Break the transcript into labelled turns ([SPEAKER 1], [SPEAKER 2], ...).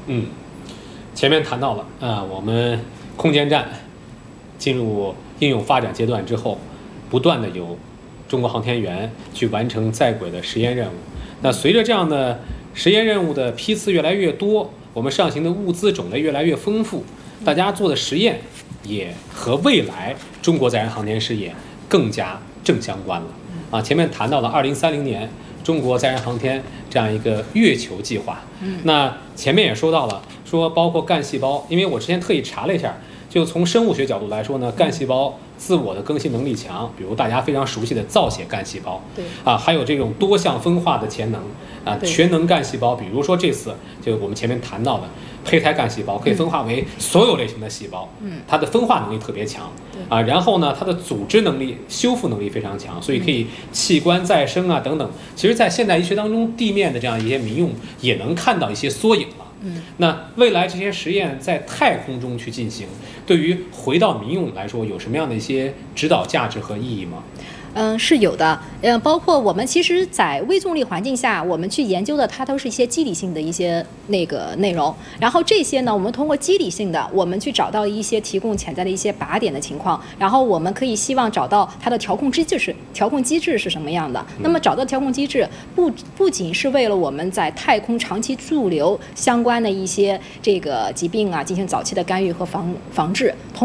[SPEAKER 1] 前面谈到了我们空间站进入应用发展阶段之后，不断的有中国航天员去完成在轨的实验任务。那随着这样的实验任务的批次越来越多，我们上行的物资种类越来越丰富，大家做的实验也和未来中国载人航天事业更加正相关了。前面谈到了2030年中国载人航天这样一个月球计划。那前面也说到了，说包括干细胞，因为我之前特意查了一下，就从生物学角度来说呢，干细胞自我的更新能力强，比如大家非常熟悉的造血干细胞，还有这种多项分化的潜能全能干细胞，比如说这次就我们前面谈到的胚胎干细胞，可以分化为所有类型的细胞，它的分化能力特别强然后呢，它的组织能力、修复能力非常强，所以可以器官再生等等。其实，在现代医学当中，地面的这样一些民用也能看到一些缩影了。那未来这些实验在太空中去进行，对于回到民用来说，有什么样的一些指导价值和意义吗？
[SPEAKER 2] 是有的，包括我们其实，在微重力环境下，我们去研究的，它都是一些机理性的一些内容。然后这些呢，我们通过机理性的，我们去找到一些提供潜在的一些靶点的情况，然后我们可以希望找到它的调控机制是什么样的。那么找到调控机制，不仅是为了我们在太空长期驻留相关的一些这个疾病进行早期的干预和防治。